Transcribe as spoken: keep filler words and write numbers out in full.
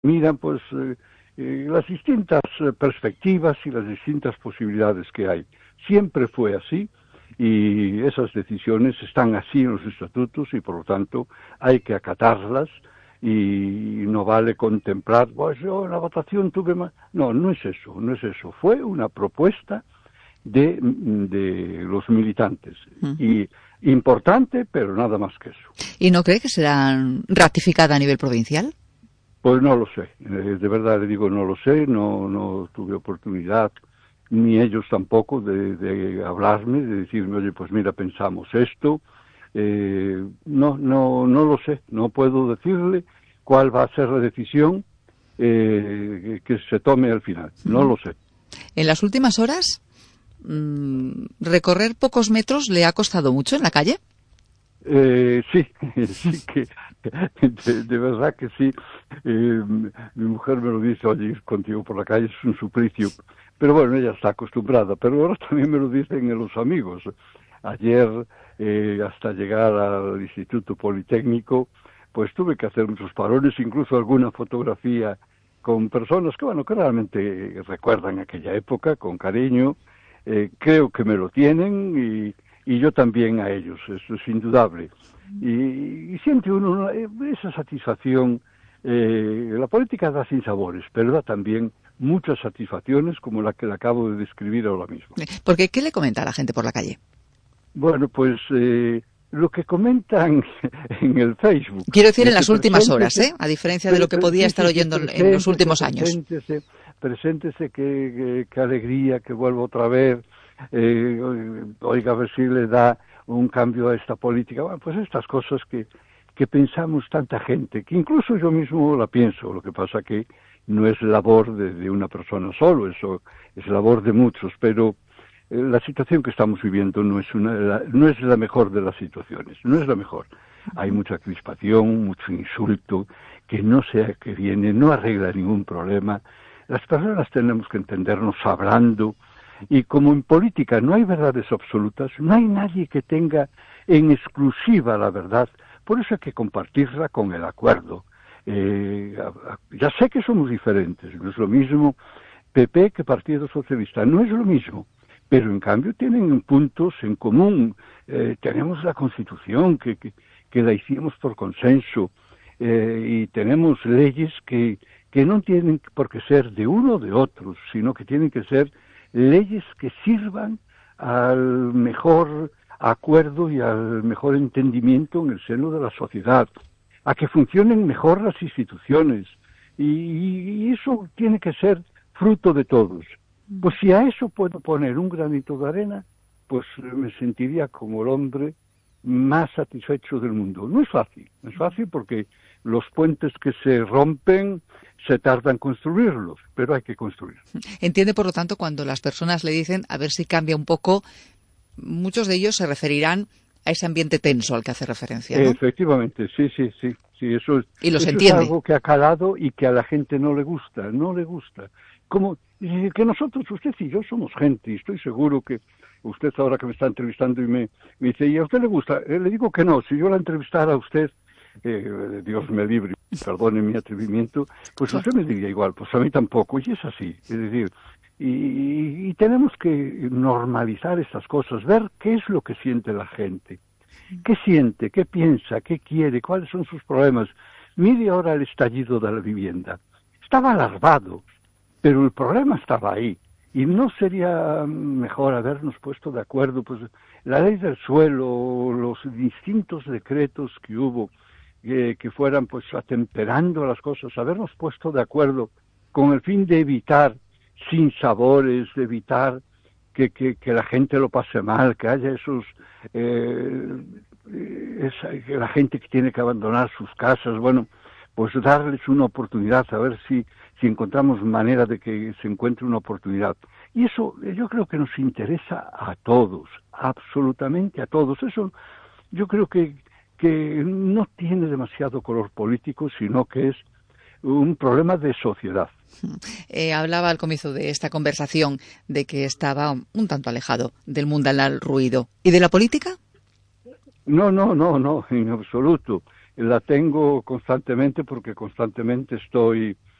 miran pues eh, eh, las distintas eh, perspectivas y las distintas posibilidades que hay. Siempre fue así y esas decisiones están así en los estatutos y por lo tanto hay que acatarlas y no vale contemplar, pues yo en la votación tuve más... No, no es eso, no es eso. Fue una propuesta de, de los militantes uh-huh. y importante, pero nada más que eso. ¿Y no cree que será ratificada a nivel provincial? Pues no lo sé, de verdad le digo no lo sé, no, no tuve oportunidad, ni ellos tampoco, de, de hablarme, de decirme, oye, pues mira, pensamos esto, eh, no, no, no lo sé, no puedo decirle cuál va a ser la decisión eh, que se tome al final, no lo sé. En las últimas horas, ¿recorrer pocos metros le ha costado mucho en la calle? Eh, sí, sí que de, de verdad que sí. Eh, mi mujer me lo dice, oye, ir contigo por la calle es un suplicio, pero bueno, ella está acostumbrada, pero ahora también me lo dicen los amigos. Ayer, eh, hasta llegar al Instituto Politécnico, pues tuve que hacer muchos parones, incluso alguna fotografía con personas que, bueno, que realmente recuerdan aquella época con cariño, eh, creo que me lo tienen y y yo también a ellos, eso es indudable. Y, y siente uno esa satisfacción, eh, la política da sinsabores, pero da también muchas satisfacciones como la que le acabo de describir ahora mismo. Porque, ¿qué le comenta a la gente por la calle? Bueno, pues eh, lo que comentan en el Facebook. Quiero decir en las últimas horas, ¿eh? A diferencia de lo que podía estar oyendo en los últimos años. Preséntese, preséntese, qué, qué, qué alegría que vuelva otra vez. Eh, oiga, a ver si le da un cambio a esta política. Bueno, pues estas cosas que, que pensamos tanta gente, que incluso yo mismo la pienso, lo que pasa que no es labor de, de una persona solo, eso es labor de muchos, pero eh, la situación que estamos viviendo no es una, la, no es la mejor de las situaciones, no es la mejor. Hay mucha crispación, mucho insulto, que no sé a qué viene, no arregla ningún problema. Las personas tenemos que entendernos hablando. Y como en política no hay verdades absolutas, no hay nadie que tenga en exclusiva la verdad, por eso hay que compartirla con el acuerdo. Eh, ya sé que somos diferentes, no es lo mismo P P que Partido Socialista, no es lo mismo, pero en cambio tienen puntos en común. Eh, tenemos la Constitución que, que, que la hicimos por consenso eh, y tenemos leyes que, que no tienen por qué ser de uno o de otros, sino que tienen que ser leyes que sirvan al mejor acuerdo y al mejor entendimiento en el seno de la sociedad, a que funcionen mejor las instituciones, y, y eso tiene que ser fruto de todos. Pues si a eso puedo poner un granito de arena, pues me sentiría como el hombre más satisfecho del mundo. No es fácil, no es fácil porque los puentes que se rompen se tarda en construirlos, pero hay que construir. Entiende, por lo tanto, cuando las personas le dicen a ver si cambia un poco, muchos de ellos se referirán a ese ambiente tenso al que hace referencia, ¿no? Efectivamente, sí, sí, sí, sí, eso es, y los eso entiende. Es algo que ha calado y que a la gente no le gusta, no le gusta. Como eh, que nosotros, usted y yo somos gente, y estoy seguro que usted ahora que me está entrevistando y me, me dice, ¿y a usted le gusta? Eh, le digo que no, si yo la entrevistara a usted, Eh, Dios me libre, perdone mi atrevimiento, pues usted me diría igual, pues a mí tampoco, y es así, es decir, y, y tenemos que normalizar estas cosas, ver qué es lo que siente la gente, qué siente, qué piensa, qué quiere, cuáles son sus problemas. Mire ahora el estallido de la vivienda, estaba alarmado, pero el problema estaba ahí, y no sería mejor habernos puesto de acuerdo, pues la ley del suelo, los distintos decretos que hubo, Que, que fueran pues atemperando las cosas, habernos puesto de acuerdo con el fin de evitar sinsabores, de evitar que, que, que la gente lo pase mal, que haya esos eh, esa, que la gente que tiene que abandonar sus casas, bueno, pues darles una oportunidad, a ver si, si encontramos manera de que se encuentre una oportunidad. Y eso yo creo que nos interesa a todos, absolutamente a todos. Eso yo creo que que no tiene demasiado color político, sino que es un problema de sociedad. Eh, hablaba al comienzo de esta conversación de que estaba un tanto alejado del mundanal ruido. ¿Y de la política? No, no, no, no, en absoluto. la tengo constantemente porque constantemente estoy